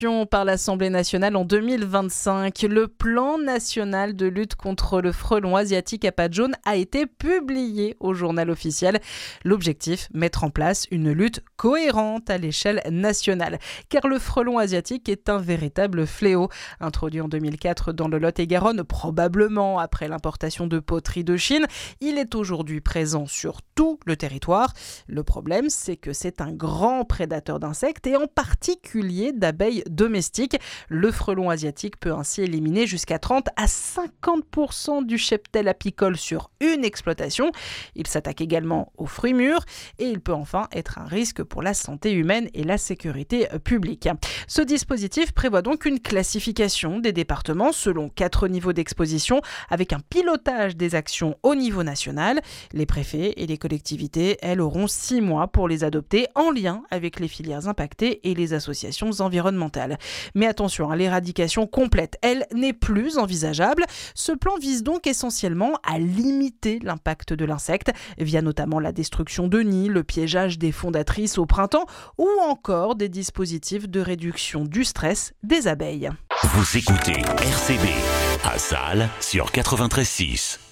Par l'Assemblée nationale en 2025. Le plan national de lutte contre le frelon asiatique à pattes jaunes a été publié au journal officiel. L'objectif, mettre en place une lutte cohérente à l'échelle nationale. Car le frelon asiatique est un véritable fléau. Introduit en 2004 dans le Lot-et-Garonne, probablement après l'importation de poteries de Chine, il est aujourd'hui présent sur tout le territoire. Le problème, c'est que c'est un grand prédateur d'insectes et en particulier d'abeilles domestique. Le frelon asiatique peut ainsi éliminer jusqu'à 30 à 50% du cheptel apicole sur une exploitation. Il s'attaque également aux fruits mûrs et il peut enfin être un risque pour la santé humaine et la sécurité publique. Ce dispositif prévoit donc une classification des départements selon 4 niveaux d'exposition avec un pilotage des actions au niveau national. Les préfets et les collectivités, elles, auront 6 mois pour les adopter en lien avec les filières impactées et les associations environnementales. Mais attention, l'éradication complète, elle, n'est plus envisageable. Ce plan vise donc essentiellement à limiter l'impact de l'insecte via notamment la destruction de nids, le piégeage des fondatrices au printemps ou encore des dispositifs de réduction du stress des abeilles. Vous écoutez RCB à Salles sur 93.6.